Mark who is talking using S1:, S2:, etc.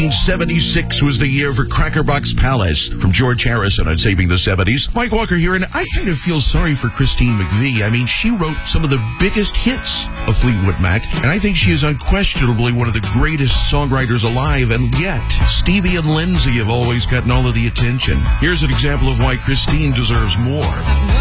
S1: 1976 was the year for Crackerbox Palace from George Harrison on Saving the 70s. Mike Walker here, and I kind of feel sorry for Christine McVie. I mean, she wrote some of the biggest hits of Fleetwood Mac, and I think she is unquestionably one of the greatest songwriters alive, and yet Stevie and Lindsay have always gotten all of the attention. Here's an example of why Christine deserves more.